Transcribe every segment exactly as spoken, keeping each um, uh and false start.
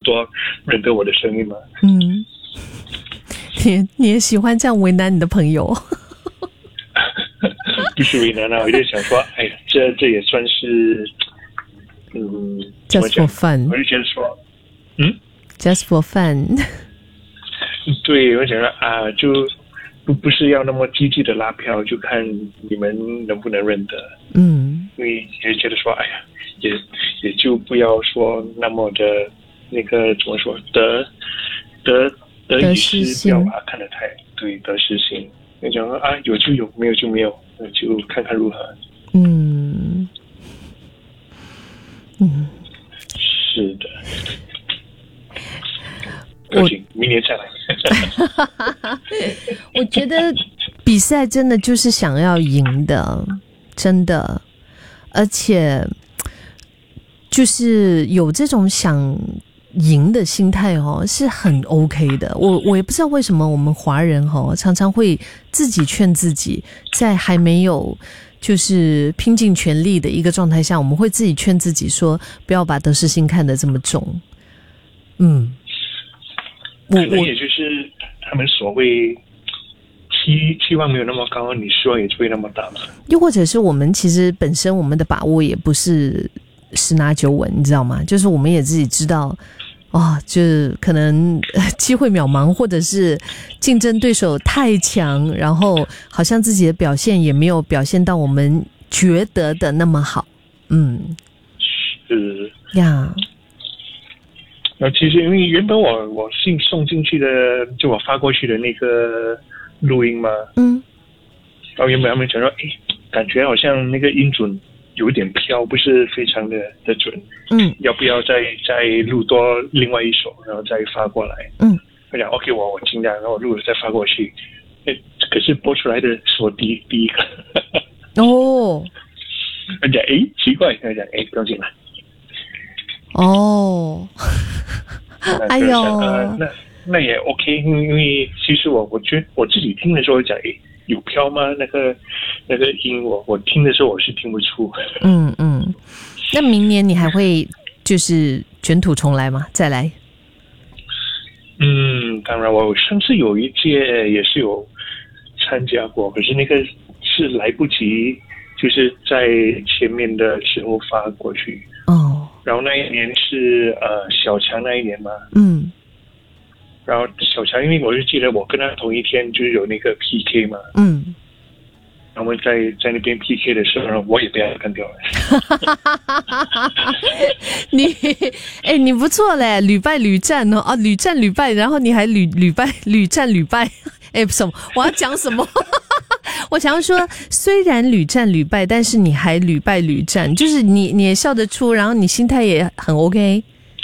多认得我的声音嘛。 嗯，你你也喜欢这样为难你的朋友？ 不是为难啊，我就想说，哎呀，这这也算是，嗯，怎么 Just 讲 for fun， 我就觉得说，嗯 ，Just for fun。 对，我想说啊，就不不是要那么积极的拉票，就看你们能不能认得。 嗯， 因为也觉得说，哎呀，也也就不要说那么的那个怎么说得得得与失，不要把它看得太对得失心。你讲啊，有就有，没有就没有，那就看看如何。 嗯嗯， 是的。我明年再来。 我觉得比赛真的就是想要赢的，真的，而且就是有这种想赢的心态哦，是很 OK 的。我我也不知道为什么我们华人哦，常常会自己劝自己，在还没有就是拼尽全力的一个状态下，我们会自己劝自己说，不要把得失心看得这么重。嗯。 可能也就是他们所谓期期望没有那么高，你失望也就会那么大嘛。 又或者是我们其实本身我们的把握也不是十拿九稳，你知道吗？就是我们也自己知道，哦，就是可能机会渺茫，或者是竞争对手太强，然后好像自己的表现也没有表现到我们觉得的那么好。嗯， 是呀。 那其实因为原本我我信送进去的，就我发过去的那个录音嘛，嗯，然后原本他们讲说，诶，感觉好像那个音准有点飘，不是非常的的准，嗯，要不要再再录多另外一首，然后再发过来？嗯，我讲 OK， 我我尽量，然后我录了再发过去，诶，可是播出来的是我第第一个，哦，我讲诶奇怪，他讲诶不要紧了。 哦，哎呦， 呃、那那也 OK， 因为其实我我觉得我自己听的时候讲，诶，有飘吗？那个那个音我我听的时候我是听不出。 嗯嗯，那明年你还会就是卷土重来吗？再来？ 嗯，当然，我上次有一届也是有参加过，可是那个是来不及，就是在前面的时候发过去。哦。然后那一年是呃小强那一年嘛，嗯，然后小强因为我就记得我跟他同一天就是有那个 P K 嘛，嗯，然后我们在在那边 P K 的时候，我也被他干掉了。 你哎，你不错嘞，屡败屡战哦，啊，屡战屡败，然后你还屡屡败屡战屡败，哎，什么？我要讲什么？我想要说，虽然屡战屡败，但是你还屡败屡战，就是你你也笑得出，然后你心态也很 OK。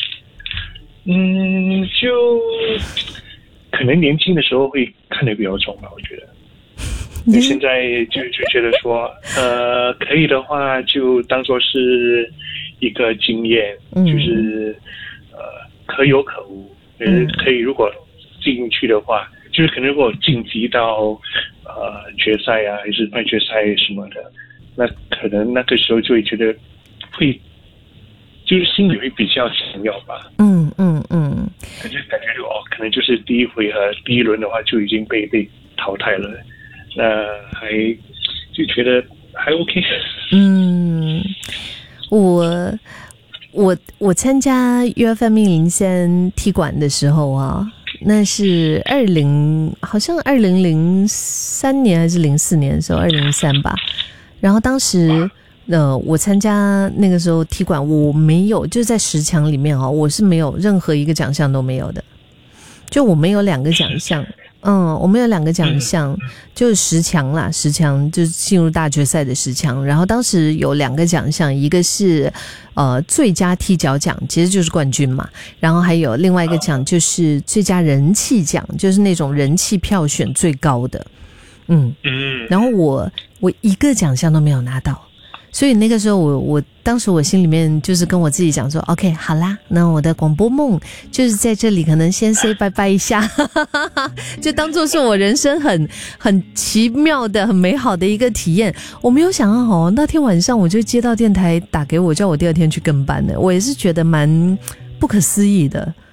嗯，就可能年轻的时候会看得比较重吧，我觉得。嗯、现在就就觉得说，呃，可以的话就当作是一个经验，嗯、就是呃可有可无。嗯，可以如果进去的话，就是可能如果晋级到。呃，决赛啊，还是半决赛什么的，那可能那个时候就会觉得会，就是心里会比较想要吧。嗯嗯嗯，感觉感觉就哦，可能就是第一回合第一轮的话就已经被被淘汰了，那还就觉得还 OK。嗯， 我我我参加 U F M 一零三踢馆的时候啊。那是二零，好像二零零三年还是零四年的时候，二零零三吧。然后当时，呃，我参加那个时候踢馆，我没有，就是在十强里面哦，我是没有任何一个奖项都没有的，就我们有两个奖项。嗯，我们有两个奖项，就是十强啦，十强就是进入大决赛的十强。然后当时有两个奖项，一个是呃最佳踢脚奖，其实就是冠军嘛。然后还有另外一个奖就是最佳人气奖，就是那种人气票选最高的。嗯嗯。然后我我一个奖项都没有拿到。所以那个时候我我当时我心里面就是跟我自己讲说 OK 好啦，那我的广播梦就是在这里可能先 say 拜拜一下就当作是我人生很很奇妙的很美好的一个体验。我没有想到哦，那天晚上我就接到电台打给我叫我第二天去跟班的，我也是觉得蛮不可思议的。